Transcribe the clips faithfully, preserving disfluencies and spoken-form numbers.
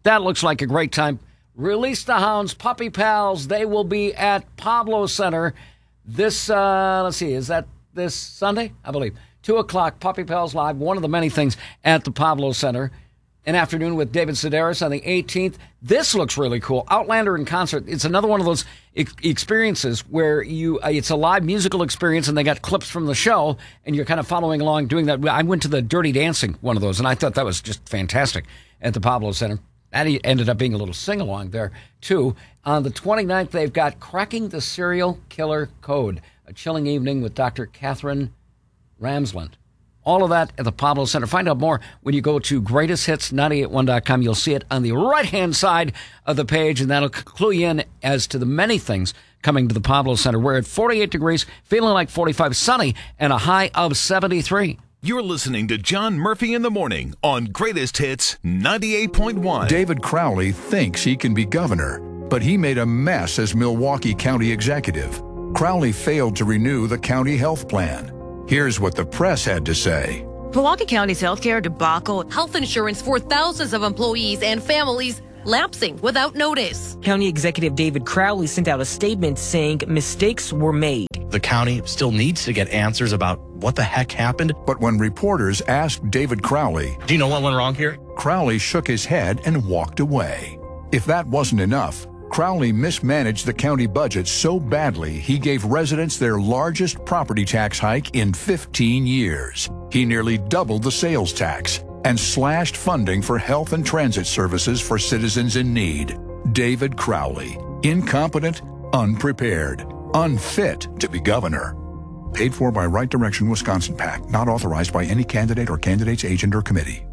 That looks like a great time. Release the Hounds, Puppy Pals. They will be at Pablo Center this, uh, let's see, is that this Sunday? I believe. two o'clock, Puppy Pals Live, one of the many things at the Pablo Center. An afternoon with David Sedaris on the eighteenth. This looks really cool. Outlander in concert. It's another one of those ex- experiences where you uh, it's a live musical experience, and they got clips from the show, and you're kind of following along doing that. I went to the Dirty Dancing one of those, and I thought that was just fantastic at the Pablo Center. That ended up being a little sing-along there, too. On the twenty-ninth, they've got Cracking the Serial Killer Code, a chilling evening with Doctor Catherine Ramsland. All of that at the Pablo Center. Find out more when you go to greatest hits nine eight one dot com. You'll see it on the right-hand side of the page, and that'll clue you in as to the many things coming to the Pablo Center. We're at forty-eight degrees, feeling like forty-five, sunny, and a high of seventy-three. You're listening to John Murphy in the Morning on Greatest Hits ninety-eight point one. David Crowley thinks he can be governor, but he made a mess as Milwaukee County executive. Crowley failed to renew the county health plan. Here's what the press had to say. Milwaukee County's healthcare debacle, health insurance for thousands of employees and families lapsing without notice. County Executive David Crowley sent out a statement saying mistakes were made. The county still needs to get answers about what the heck happened. But when reporters asked David Crowley, do you know what went wrong here? Crowley shook his head and walked away. If that wasn't enough, Crowley mismanaged the county budget so badly he gave residents their largest property tax hike in fifteen years. He nearly doubled the sales tax and slashed funding for health and transit services for citizens in need. David Crowley, incompetent, unprepared, unfit to be governor. Paid for by Right Direction Wisconsin PAC, not authorized by any candidate or candidate's agent or committee.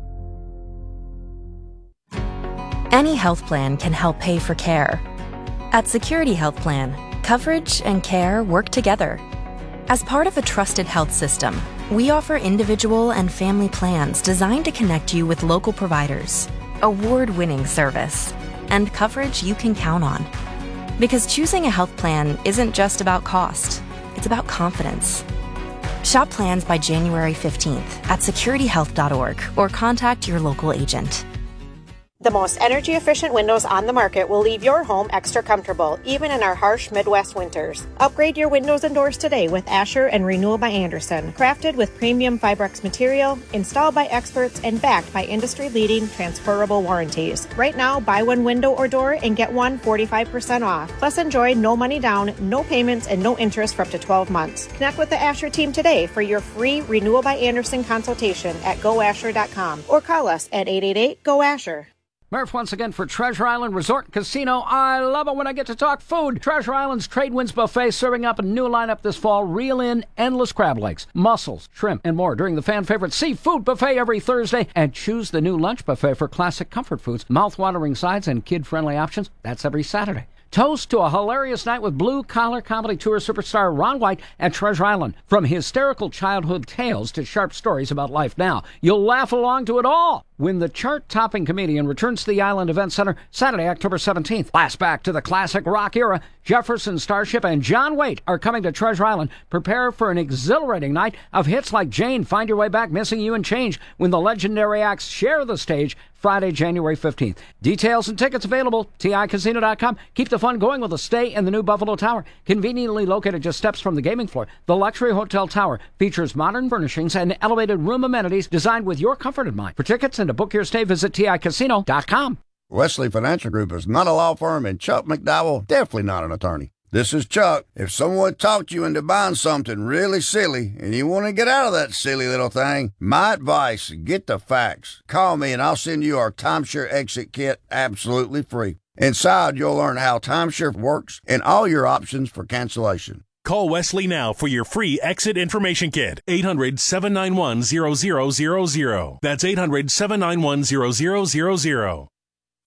Any health plan can help pay for care. At Security Health Plan, coverage and care work together. As part of a trusted health system, we offer individual and family plans designed to connect you with local providers, award-winning service, and coverage you can count on. Because choosing a health plan isn't just about cost, it's about confidence. Shop plans by January fifteenth at security health dot org or contact your local agent. The most energy-efficient windows on the market will leave your home extra comfortable, even in our harsh Midwest winters. Upgrade your windows and doors today with Asher and Renewal by Andersen. Crafted with premium Fibrex material, installed by experts, and backed by industry-leading transferable warranties. Right now, buy one window or door and get one forty-five percent off. Plus, enjoy no money down, no payments, and no interest for up to twelve months. Connect with the Asher team today for your free Renewal by Andersen consultation at go asher dot com or call us at eight eight eight, G O, ASHER. Murph once again for Treasure Island Resort and Casino. I love it when I get to talk food. Treasure Island's Trade Winds Buffet serving up a new lineup this fall. Reel in endless crab legs, mussels, shrimp, and more during the fan-favorite Seafood Buffet every Thursday. And choose the new lunch buffet for classic comfort foods, mouth-watering sides, and kid-friendly options. That's every Saturday. Toast to a hilarious night with blue-collar comedy tour superstar Ron White at Treasure Island. From hysterical childhood tales to sharp stories about life now, you'll laugh along to it all when the chart-topping comedian returns to the Island Event Center Saturday, October seventeenth. Blast back to the classic rock era. Jefferson Starship and John Waite are coming to Treasure Island. Prepare for an exhilarating night of hits like Jane, Find Your Way Back, Missing You, and Change when the legendary acts share the stage Friday, January fifteenth. Details and tickets available, T I casino dot com. Keep the fun going with a stay in the new Buffalo Tower. Conveniently located just steps from the gaming floor, the Luxury Hotel Tower features modern furnishings and elevated room amenities designed with your comfort in mind. For tickets and to book your stay, visit T I casino dot com. Wesley Financial Group is not a law firm, and Chuck McDowell definitely not an attorney. This is Chuck. If someone talked you into buying something really silly and you want to get out of that silly little thing, my advice, get the facts. Call me and I'll send you our timeshare exit kit absolutely free. Inside, you'll learn how timeshare works and all your options for cancellation. Call Wesley now for your free exit information kit. eight hundred, seven nine one, zero zero zero zero. That's eight hundred, seven nine one, zero zero zero zero.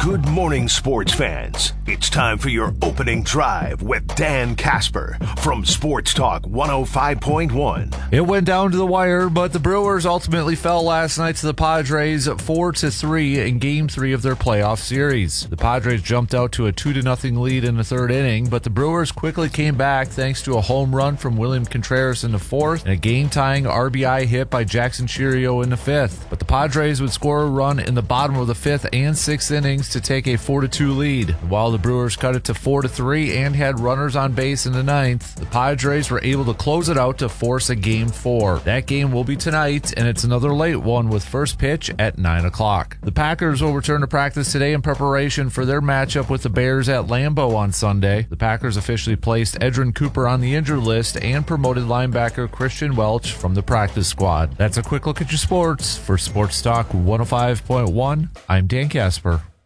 Good morning, sports fans. It's time for your opening drive with Dan Casper from Sports Talk one oh five point one. It went down to the wire, but the Brewers ultimately fell last night to the Padres four to three in Game three of their playoff series. The Padres jumped out to a two to nothing lead in the third inning, but the Brewers quickly came back thanks to a home run from William Contreras in the fourth and a game-tying R B I hit by Jackson Chourio in the fifth. But the Padres would score a run in the bottom of the fifth and sixth innings to take a four to two lead. While the Brewers cut it to four to three and had runners on base in the ninth, the Padres were able to close it out to force a game four. That game will be tonight, and it's another late one with first pitch at nine o'clock. The Packers will return to practice today in preparation for their matchup with the Bears at Lambeau on Sunday. The Packers officially placed Edrin Cooper on the injured list and promoted linebacker Christian Welch from the practice squad. That's a quick look at your sports. For Sports Talk one oh five point one, I'm Dan Casper.